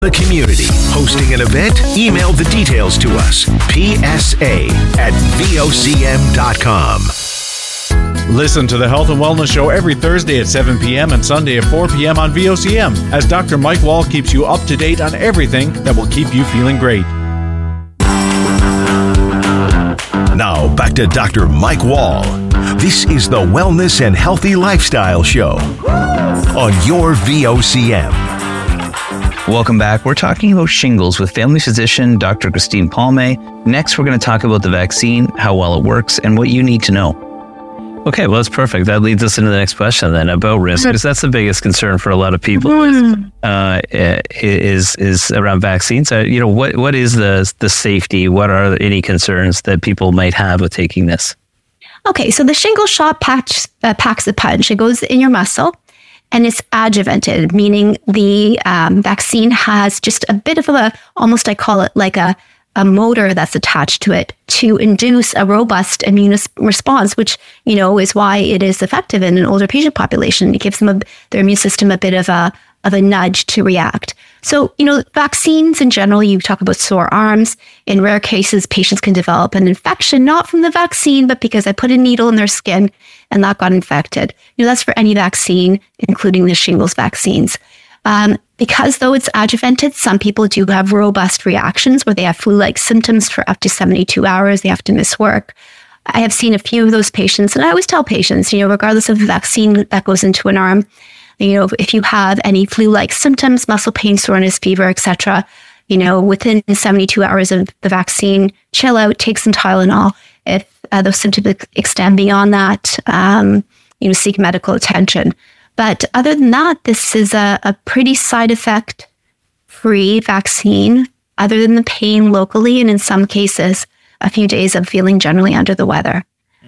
The community. Hosting an event? Email the details to us. PSA@VOCM.com. Listen to the Health and Wellness Show every Thursday at 7 p.m. and Sunday at 4 p.m. on VOCM as Dr. Mike Wall keeps you up to date on everything that will keep you feeling great. Now, back to Dr. Mike Wall. This is the Wellness and Healthy Lifestyle Show on your VOCM. Welcome back. We're talking about shingles with family physician Dr. Christine Palme. Next, we're going to talk about the vaccine, how well it works, and what you need to know. Okay, well, that's perfect. That leads us into the next question then about risk, because that's the biggest concern for a lot of people is around vaccines. What is the safety? What are any concerns that people might have with taking this? Okay, so the shingle shot packs a punch. It goes in your muscle. And it's adjuvanted, meaning the vaccine has just a bit of almost I call it like a motor that's attached to it to induce a robust immune response, which, is why it is effective in an older patient population. It gives them their immune system a bit of a nudge to react. So, vaccines in general, you talk about sore arms. In rare cases, patients can develop an infection, not from the vaccine, but because I put a needle in their skin and that got infected. That's for any vaccine, including the shingles vaccines. Because though it's adjuvanted, some people do have robust reactions where they have flu-like symptoms for up to 72 hours. They have to miss work. I have seen a few of those patients, and I always tell patients, regardless of the vaccine that goes into an arm, if you have any flu-like symptoms, muscle pain, soreness, fever, etc., within 72 hours of the vaccine, chill out, take some Tylenol. If those symptoms extend beyond that, seek medical attention. But other than that, this is a pretty side effect-free vaccine, other than the pain locally, and in some cases, a few days of feeling generally under the weather.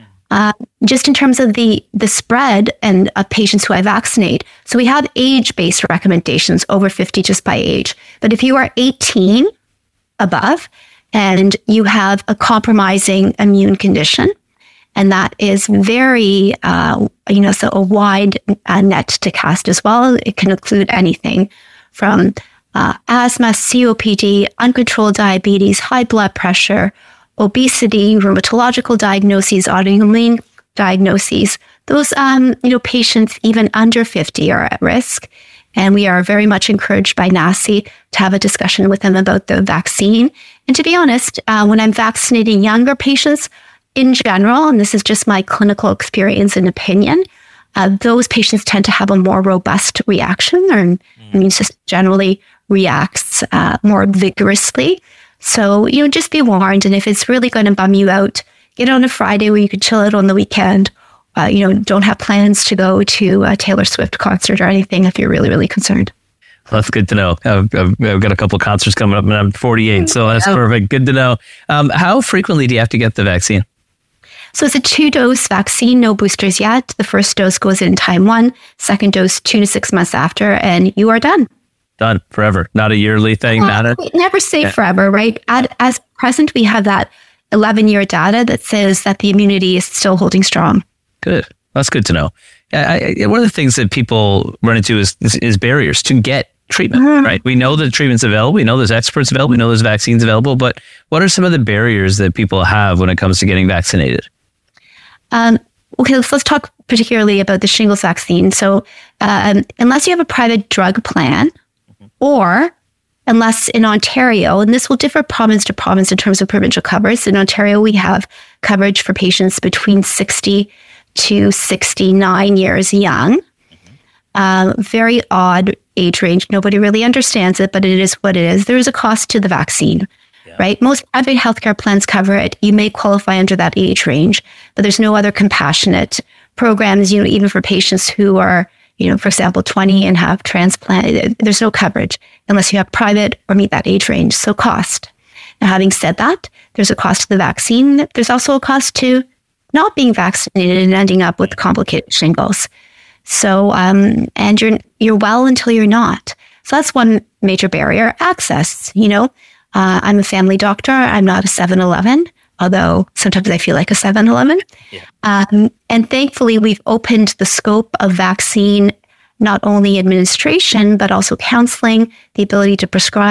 Just in terms of the spread and of patients who I vaccinate, so we have age-based recommendations over 50 just by age. But if you are 18 above and you have a compromising immune condition, and that is very, so a wide net to cast as well. It can include anything from asthma, COPD, uncontrolled diabetes, high blood pressure, obesity, rheumatological diagnoses, autoimmune diagnoses. Those, patients even under 50 are at risk. And we are very much encouraged by NACI to have a discussion with them about the vaccine. And to be honest, when I'm vaccinating younger patients in general, and this is just my clinical experience and opinion, those patients tend to have a more robust reaction. Their immune system generally reacts more vigorously. So, just be warned. And if it's really going to bum you out, get on a Friday where you can chill out on the weekend. Don't have plans to go to a Taylor Swift concert or anything if you're really, really concerned. Well, that's good to know. I've got a couple of concerts coming up and I'm 48, so that's perfect. Good to know. How frequently do you have to get the vaccine? So it's a 2-dose vaccine, no boosters yet. The first dose goes in time 1, second dose 2 to 6 months after, and you are done. Done forever. Not a yearly thing. Never say forever, right? As present, we have that 11-year data that says that the immunity is still holding strong. Good. That's good to know. One of the things that people run into is barriers to get treatment, right? We know that treatment's available. We know there's experts available. We know there's vaccines available. But what are some of the barriers that people have when it comes to getting vaccinated? Okay, let's talk particularly about the shingles vaccine. So unless you have a private drug plan, or unless in Ontario, and this will differ province to province in terms of provincial coverage. In Ontario, we have coverage for patients between 60 to 69 years young. Very odd age range. Nobody really understands it, but it is what it is. There is a cost to the vaccine, right? Most private healthcare plans cover it. You may qualify under that age range, but there's no other compassionate programs, even for patients who are, for example, 20 and have transplant. There's no coverage unless you have private or meet that age range. So cost. Now, having said that, there's a cost to the vaccine. There's also a cost to not being vaccinated and ending up with complicated shingles. So, and you're well until you're not. So that's one major barrier. Access, I'm a family doctor. I'm not a 7-Eleven, although sometimes I feel like a 7-Eleven. Yeah. And thankfully, we've opened the scope of vaccine not only administration, but also counseling, the ability to prescribe